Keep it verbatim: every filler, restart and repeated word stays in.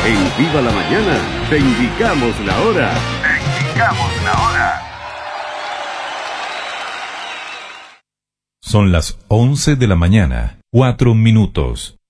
En Viva la Mañana te indicamos la hora. Te indicamos la hora. Son las once de la mañana, cuatro minutos.